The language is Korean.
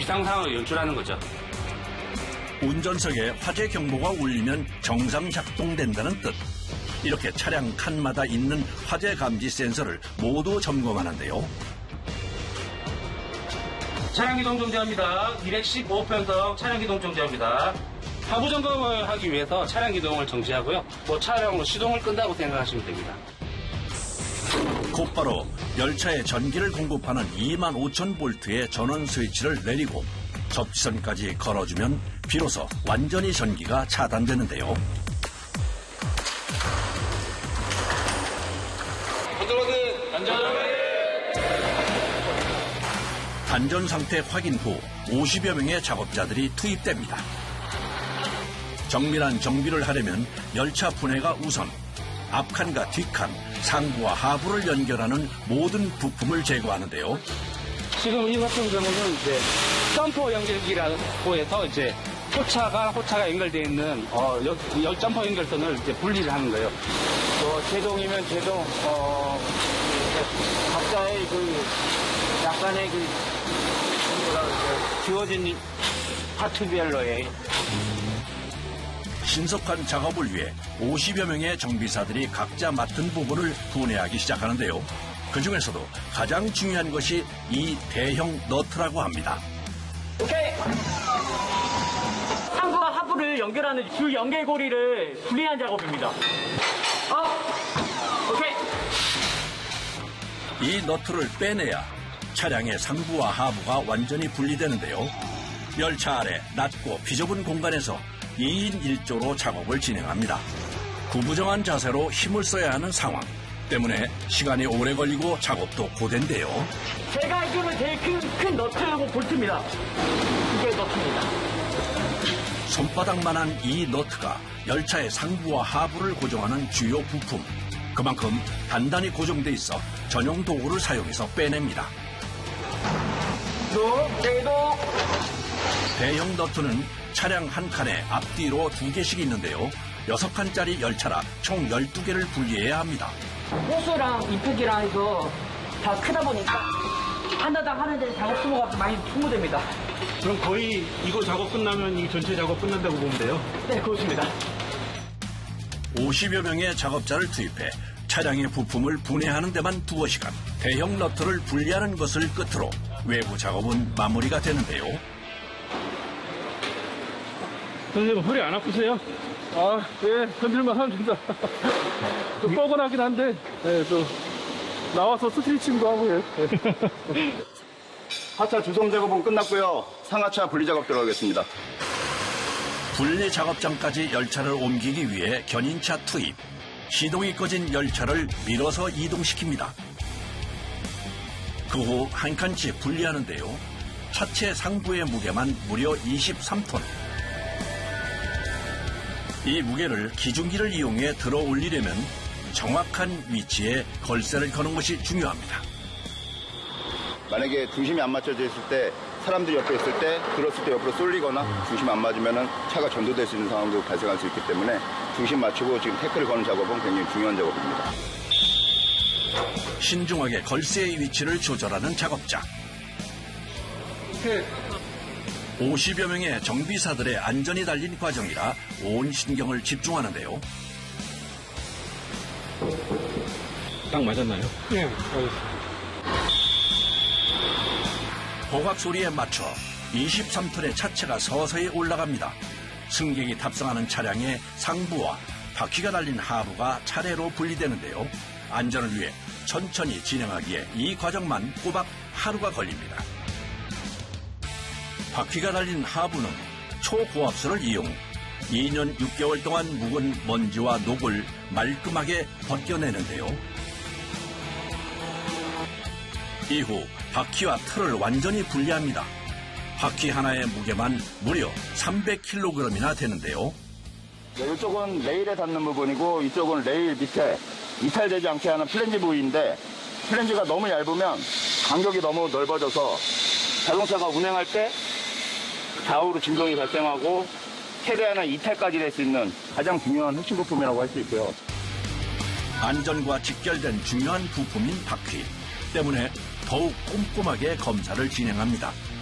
비상 상황을 연출하는 거죠. 운전석에 화재 경보가 울리면 정상 작동된다는 뜻. 이렇게 차량 칸마다 있는 화재 감지 센서를 모두 점검하는데요. 차량 기동 정지합니다. 215편성 차량 기동 정지합니다. 하부 점검을 하기 위해서 차량 기동을 정지하고요. 차량으로 시동을 끈다고 생각하시면 됩니다. 곧바로 열차에 전기를 공급하는 25,000볼트의 전원 스위치를 내리고 접지선까지 걸어주면 비로소 완전히 전기가 차단되는데요. 안전 상태 확인 후 50여 명의 작업자들이 투입됩니다. 정밀한 정비를 하려면 열차 분해가 우선, 앞칸과 뒷칸, 상부와 하부를 연결하는 모든 부품을 제거하는데요. 지금 이 같은 경우는 이제 점퍼 연결기라고 해서 이제 호차가 연결되어 있는 점퍼 연결선을 이제 분리를 하는 거예요. 제동이면 제동, 각자의 약간의 지워진 파트별로의 신속한 작업을 위해 50여 명의 정비사들이 각자 맡은 부분을 분해하기 시작하는데요. 그중에서도 가장 중요한 것이 이 대형 너트라고 합니다. 오케이. 상부와 하부를 연결하는 주 연결고리를 분리한 작업입니다. 오케이. 이 너트를 빼내야 차량의 상부와 하부가 완전히 분리되는데요. 열차 아래 낮고 비좁은 공간에서 2인 1조로 작업을 진행합니다. 구부정한 자세로 힘을 써야 하는 상황 때문에 시간이 오래 걸리고 작업도 고된데요. 제가 알기로는 제일 큰 너트하고 볼트입니다. 이게 너트입니다. 손바닥만한 이 너트가 열차의 상부와 하부를 고정하는 주요 부품. 그만큼 단단히 고정돼 있어 전용 도구를 사용해서 빼냅니다. 대형 너트는 차량 한 칸에 앞뒤로 2개씩 있는데요. 6칸짜리 열차라 총 12개를 분리해야 합니다. 호수랑 이폭이랑 해서 다 크다 보니까 하나당 하는데 작업 수고가 많이 소모됩니다. 그럼 거의 이거 작업 끝나면 이 전체 작업 끝난다고 보면 돼요? 네, 그렇습니다. 50여 명의 작업자를 투입해 차량의 부품을 분해하는 데만 2시간, 대형 너트를 분리하는 것을 끝으로 외부 작업은 마무리가 되는데요. 선생님, 허리 안 아프세요? 예, 흔들만 하면 된다. 좀 뻐근하긴 한데, 또 나와서 스트레칭도 하고요. 하차 주성 작업은 끝났고요. 상하차 분리 작업 들어가겠습니다. 분리 작업장까지 열차를 옮기기 위해 견인차 투입. 시동이 꺼진 열차를 밀어서 이동시킵니다. 그 후 한 칸씩 분리하는데요. 차체 상부의 무게만 무려 23톤. 이 무게를 기중기를 이용해 들어 올리려면 정확한 위치에 걸쇠를 거는 것이 중요합니다. 만약에 중심이 안 맞춰져 있을 때, 사람들이 옆에 있을 때, 들었을 때 옆으로 쏠리거나 중심이 안 맞으면 차가 전도될 수 있는 상황도 발생할 수 있기 때문에 중심 맞추고 지금 태클을 거는 작업은 굉장히 중요한 작업입니다. 신중하게 걸쇠의 위치를 조절하는 작업자. 50여 명의 정비사들의 안전이 달린 과정이라 온 신경을 집중하는데요. 딱 맞았나요? 네. 호각 소리에 맞춰 23톤의 차체가 서서히 올라갑니다. 승객이 탑승하는 차량의 상부와 바퀴가 달린 하부가 차례로 분리되는데요. 안전을 위해 천천히 진행하기에 이 과정만 꼬박 하루가 걸립니다. 바퀴가 달린 하부는 초고압수를 이용 2년 6개월 동안 묵은 먼지와 녹을 말끔하게 벗겨내는데요. 이후 바퀴와 틀을 완전히 분리합니다. 바퀴 하나의 무게만 무려 300kg이나 되는데요. 네, 이쪽은 레일에 닿는 부분이고 이쪽은 레일 밑에 이탈되지 않게 하는 플랜지 부위인데 플랜지가 너무 얇으면 간격이 너무 넓어져서 자동차가 운행할 때 좌우로 진동이 발생하고 최대한의 이탈까지 될 수 있는 가장 중요한 핵심 부품이라고 할 수 있고요. 안전과 직결된 중요한 부품인 바퀴 때문에 더욱 꼼꼼하게 검사를 진행합니다.